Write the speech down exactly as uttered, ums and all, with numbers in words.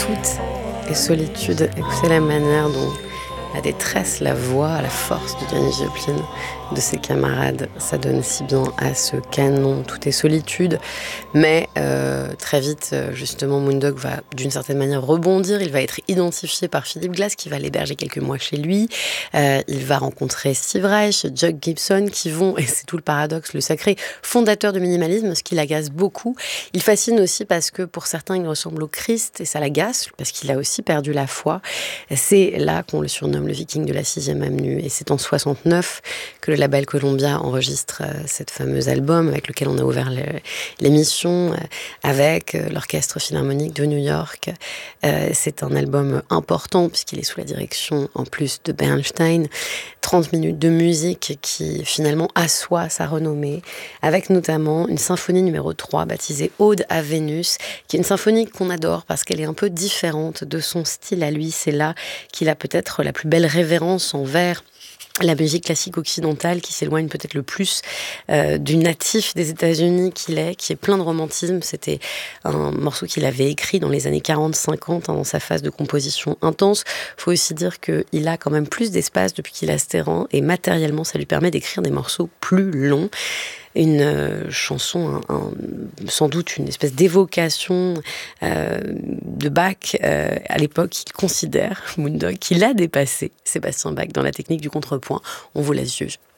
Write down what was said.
Tout est solitude. Et c'est la manière dont la détresse, la voix, la force de Janis Joplin, de ses camarades, ça donne si bien à ce canon. Tout est solitude, mais euh, très vite, justement, Moondog va d'une certaine manière rebondir. Il va être identifié par Philip Glass, qui va l'héberger quelques mois chez lui. Euh, il va rencontrer Steve Reich, Chuck Gibson, qui vont, et c'est tout le paradoxe, le sacré fondateur du minimalisme, ce qui l'agace beaucoup. Il fascine aussi parce que pour certains, il ressemble au Christ, et ça l'agace, parce qu'il a aussi perdu la foi. C'est là qu'on le surnomme le Viking de la sixième avenue, et c'est en soixante-neuf que le label Columbia enregistre euh, cet fameux album avec lequel on a ouvert le, l'émission, euh, avec euh, l'Orchestre Philharmonique de New York. Euh, c'est un album important puisqu'il est sous la direction, en plus de Bernstein. trente minutes de musique qui finalement assoit sa renommée, avec notamment une symphonie numéro trois baptisée Ode à Vénus, qui est une symphonie qu'on adore parce qu'elle est un peu différente de son style à lui. C'est là qu'il a peut-être la plus belle révérence envers la musique classique occidentale, qui s'éloigne peut-être le plus euh, du natif des États-Unis qu'il est, qui est plein de romantisme. C'était un morceau qu'il avait écrit dans les années quarante cinquante, hein, dans sa phase de composition intense. Il faut aussi dire qu'il a quand même plus d'espace depuis qu'il a ce terrain, et matériellement, ça lui permet d'écrire des morceaux plus longs. Une euh, chanson, un, un, sans doute une espèce d'évocation euh, de Bach. Euh, à l'époque, il considère, Moondog, qu'il a dépassé Sébastien Bach dans la technique du contrepoint. On vous laisse juger.